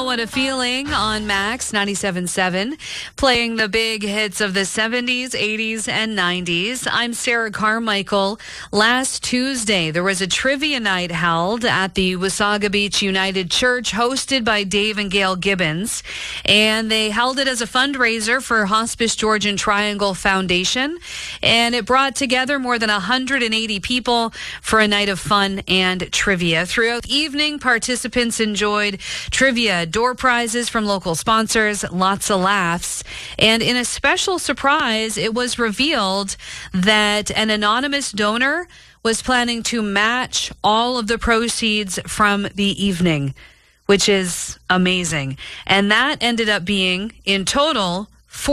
What a Feeling on Max 97.7, playing the big hits of the 70s, 80s, and 90s. I'm Sarah Carmichael. Last Tuesday, there was a trivia night held at the Wasaga Beach United Church, hosted by Dave and Gail Gibbons, and they held it as a fundraiser for Hospice Georgian Triangle Foundation, and it brought together more than 180 people for a night of fun and trivia. Throughout the evening, participants enjoyed trivia, door prizes from local sponsors, lots of laughs. And in a special surprise, it was revealed that an anonymous donor was planning to match all of the proceeds from the evening, which is amazing. And that ended up being, in total,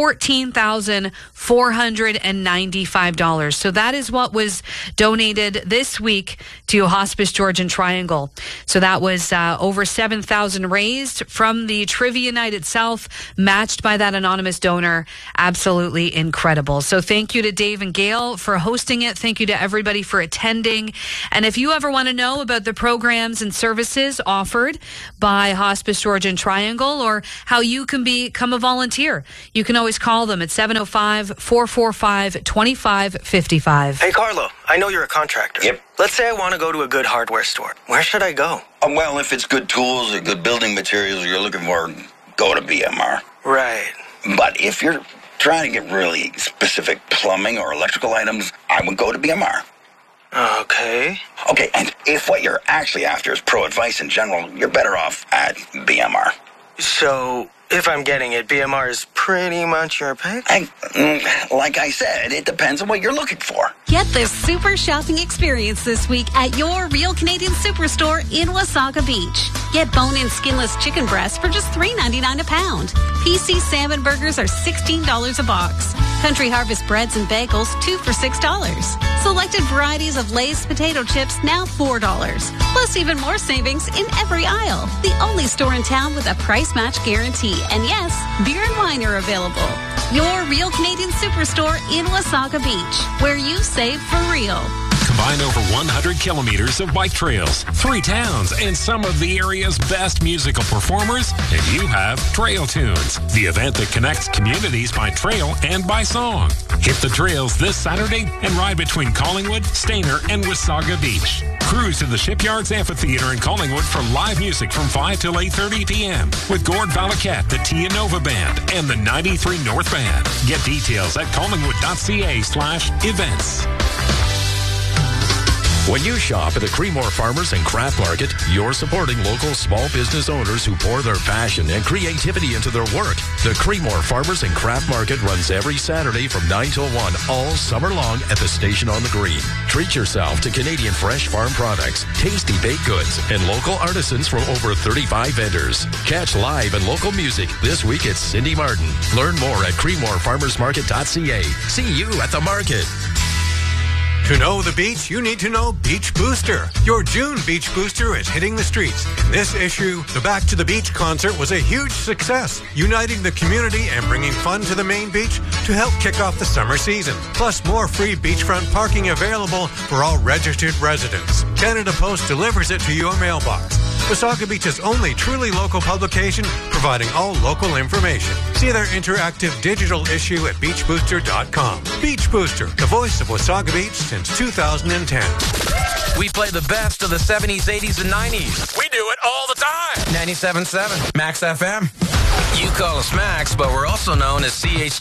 $14,495. So that is what was donated this week to Hospice Georgian Triangle. So that was over $7,000 raised from the trivia night itself, matched by that anonymous donor. Absolutely incredible. So thank you to Dave and Gail for hosting it. Thank you to everybody for attending. And if you ever want to know about the programs and services offered by Hospice Georgian Triangle, or how you can become a volunteer, you can always call them at 705-445-2555. Hey, Carlo, I know you're a contractor. Yep. Let's say I want to go to a good hardware store. Where should I go? Well, if it's good tools or good building materials you're looking for, go to BMR. Right. But if you're trying to get really specific plumbing or electrical items, I would go to BMR. Okay. Okay, and if what you're actually after is pro advice in general, you're better off at BMR. So, if I'm getting it, BMR is pretty much your pick? Like I said, it depends on what you're looking for. Get the super shopping experience this week at your Real Canadian Superstore in Wasaga Beach. Get bone-in skinless chicken breasts for just $3.99 a pound. PC salmon burgers are $16 a box. Country Harvest breads and bagels, 2 for $6. Selected varieties of Lay's potato chips, now $4. Plus even more savings in every aisle. The only store in town with a price match guarantee. And yes, beer and wine are available. Your Real Canadian Superstore in Wasaga Beach, where you save for real. Combine over 100 kilometers of bike trails, 3 towns, and some of the area's best musical performers, and you have Trail Tunes, the event that connects communities by trail and by song. Hit the trails this Saturday and ride between Collingwood, Stayner, and Wasaga Beach. Cruise to the Shipyards Amphitheater in Collingwood for live music from 5 till 8:30 p.m. with Gord Valaket, the Tia Nova Band, and the 93 North Band. Get details at collingwood.ca/events. When you shop at the Creemore Farmers and Craft Market, you're supporting local small business owners who pour their passion and creativity into their work. The Creemore Farmers and Craft Market runs every Saturday from 9 till 1 all summer long at the station on the green. Treat yourself to Canadian fresh farm products, tasty baked goods, and local artisans from over 35 vendors. Catch live and local music this week at Cindy Martin. Learn more at CreemoreFarmersMarket.ca. See you at the market. To know the beach, you need to know Beach Booster. Your June Beach Booster is hitting the streets. In this issue, the Back to the Beach concert was a huge success, uniting the community and bringing fun to the main beach to help kick off the summer season. Plus, more free beachfront parking available for all registered residents. Canada Post delivers it to your mailbox. Wasaga Beach's only truly local publication, providing all local information. See their interactive digital issue at beachbooster.com. Beach Booster, the voice of Wasaga Beach since 2010. We play the best of the 70s, 80s, and 90s. We do it all the time. 97.7 Max FM. You call us Max, but we're also known as CH